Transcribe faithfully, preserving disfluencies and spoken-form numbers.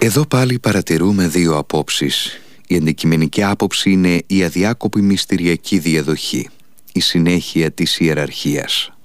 Εδώ πάλι παρατηρούμε δύο απόψεις. Η αντικειμενική άποψη είναι η αδιάκοπη μυστηριακή διαδοχή, η συνέχεια της ιεραρχίας.